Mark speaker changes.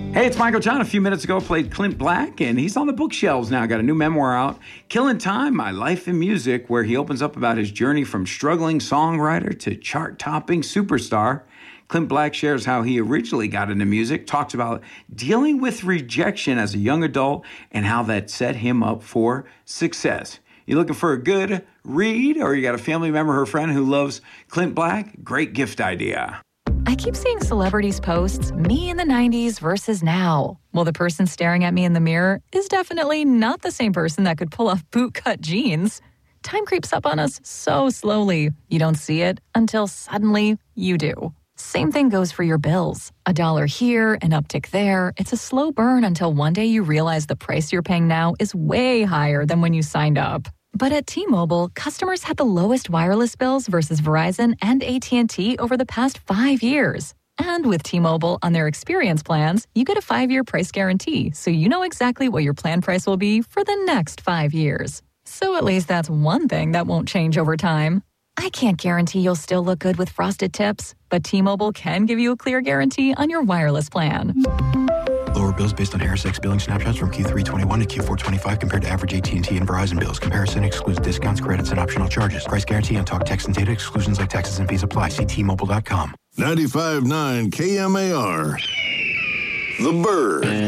Speaker 1: Hey, it's Michael John. A few minutes ago, played Clint Black, and he's on the bookshelves now. Got a new memoir out, Killing Time, My Life in Music, where he opens up about his journey from struggling songwriter to chart-topping superstar. Clint Black shares how he originally got into music, talks about dealing with rejection as a young adult, and how that set him up for success. You looking for a good read, or you got a family member or friend who loves Clint Black? Great gift idea.
Speaker 2: I keep seeing celebrities posts, me in the 90s versus now. Well, the person staring at me in the mirror is definitely not the same person that could pull off bootcut jeans. Time creeps up on us so slowly. You don't see it until suddenly you do. Same thing goes for your bills. $1 here, an uptick there. It's a slow burn until one day you realize the price you're paying now is way higher than when you signed up. But at T-Mobile, customers had the lowest wireless bills versus Verizon and AT&T over the past 5 years. And with T-Mobile on their experience plans, you get a 5-year price guarantee, so you know exactly what your plan price will be for the next 5 years. So at least that's one thing that won't change over time. I can't guarantee you'll still look good with frosted tips, but T-Mobile can give you a clear guarantee on your wireless plan.
Speaker 3: Lower bills based on HRSX billing snapshots from Q321 to Q425 compared to average AT&T and Verizon bills. Comparison excludes discounts, credits, and optional charges. Price guarantee on talk, text, and data exclusions like taxes and fees apply. See T-Mobile.com.
Speaker 4: 95.9 KMAR. The Bird.